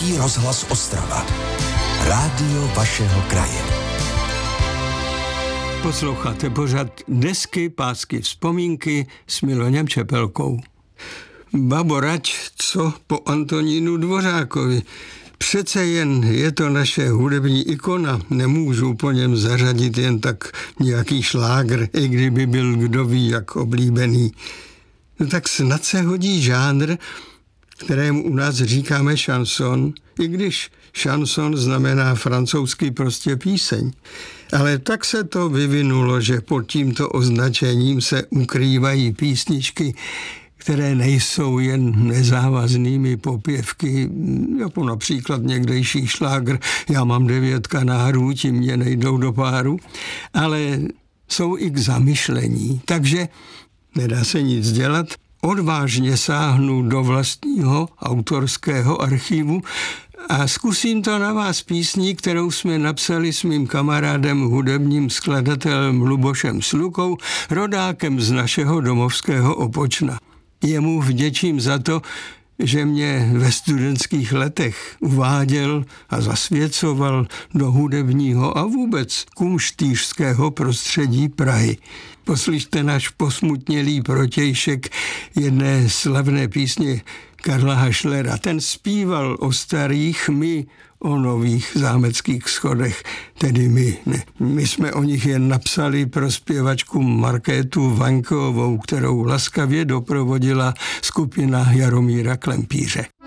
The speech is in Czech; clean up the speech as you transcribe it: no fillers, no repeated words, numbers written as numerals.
Český rozhlas Ostrava. Rádio vašeho kraje. Posloucháte pořad Desky, pásky, vzpomínky s Miloněm Čepelkou. Babo, rať, co po Antonínu Dvořákovi? Přece jen je to naše hudební ikona, nemůžu po něm zařadit jen tak nějaký šlágr, i kdyby byl kdo ví jak oblíbený. No tak snad se hodí žánr, kterému u nás říkáme šanson, i když šanson znamená francouzsky prostě píseň. Ale tak se to vyvinulo, že pod tímto označením se ukrývají písničky, které nejsou jen nezávaznými popěvky, jako například někdejší šlágr Já mám 9 kanárů, ti mě nejdou do páru, ale jsou i k zamyšlení. Takže nedá se nic dělat. Odvážně sáhnu do vlastního autorského archivu a zkusím to na vás písní, kterou jsme napsali s mým kamarádem, hudebním skladatelem Lubošem Slukou, rodákem z našeho domovského Opočna. Jemu vděčím za to, že mě ve studentských letech uváděl a zasvěcoval do hudebního a vůbec kumštýřského prostředí Prahy. Poslyšte náš posmutnělý protějšek jedné slavné písně Karla Hašlera. Ten zpíval o starých, my o nových zámeckých schodech. Tedy my ne. My jsme o nich jen napsali pro zpěvačku Markétu Vaňkovou, kterou laskavě doprovodila skupina Jaromíra Klempíře.